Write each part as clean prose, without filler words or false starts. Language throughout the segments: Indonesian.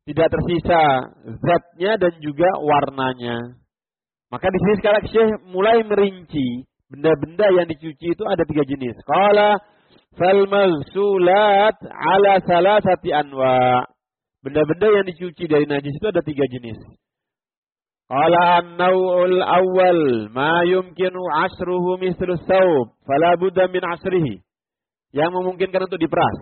tidak tersisa zatnya dan juga warnanya. Maka di sini sekarang Syekh mulai merinci benda-benda yang dicuci itu ada 3 jenis. Qala fal maghsulat ala salasati anwa. Benda-benda yang dicuci dari najis itu ada 3 jenis. Qala an-naw'ul awwal ma yumkinu asruhu mithlu thawb fala budda min asrihi. Yang memungkinkan untuk diperas.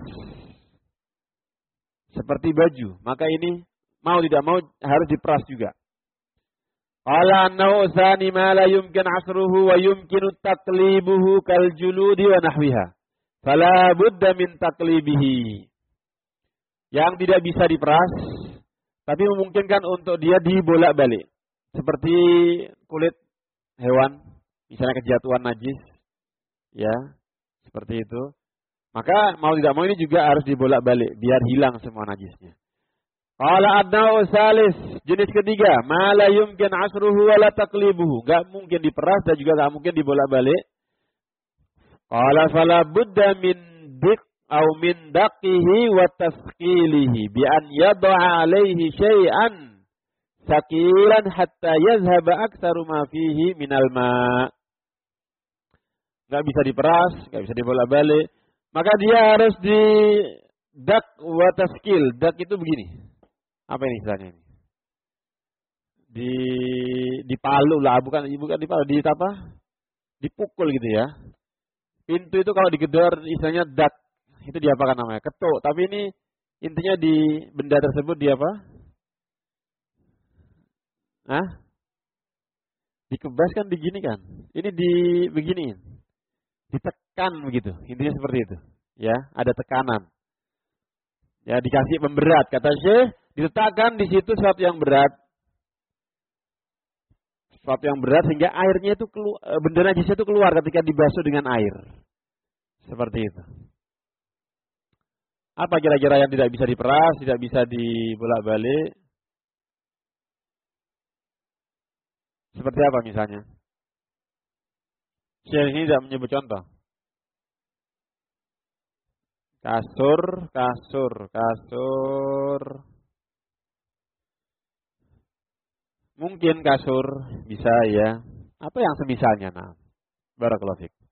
Seperti baju, maka ini mau tidak mau harus diperas juga. Qala an-naw'u tsani ma la yumkin asruhu wa yumkinu taqlibuhu kal juludi wa nahwiha. Fala budda min taqlibihi. Yang tidak bisa diperas tapi memungkinkan untuk dia dibolak-balik. Seperti kulit hewan, misalnya kejatuhan najis, ya, seperti itu. Maka mau tidak mau ini juga harus dibolak-balik biar hilang semua najisnya. Qala ad-naw'u tsalis, jenis ketiga, ma la yumkin asruhu wa la taqlibuhu, enggak mungkin diperas dan juga enggak mungkin dibolak-balik. Qala fala budda min dik au min daqihi wa tasqilihi bi an yad'a alaihi syai'an saqilan hatta yazhaba aktsaru ma fihi minal ma. Enggak bisa diperas, enggak bisa dibolak-balik. Maka dia harus di dak wa tasqil. Dak itu begini. Apa ini istilahnya ini? Dipalu lah, bukan dipalu, di apa? Dipukul gitu ya. Pintu itu kalau digedor istilahnya dak. Itu diapakan namanya? Ketuk. Tapi ini intinya di benda tersebut di apa? Hah? Dikebas kan begini kan? Ini beginiin. Ditekan begitu. Intinya seperti itu. Ya, ada tekanan. Ya, dikasih pemberat. Kata Syekh, diletakkan di situ sesuatu yang berat. Sesuatu yang berat sehingga airnya itu keluar, benda najisnya itu keluar ketika dibasuh dengan air. Seperti itu. Apa kira-kira yang tidak bisa diperas, tidak bisa dibolak-balik? Seperti apa misalnya? Syekh ini tidak menyebut contoh. Kasur. Mungkin kasur bisa ya. Apa yang semisalnya? Nah, barakallahu fiik.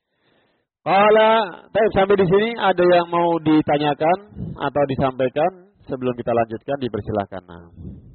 Tapi sampai di sini ada yang mau ditanyakan atau disampaikan sebelum kita lanjutkan, dipersilakan. Nah.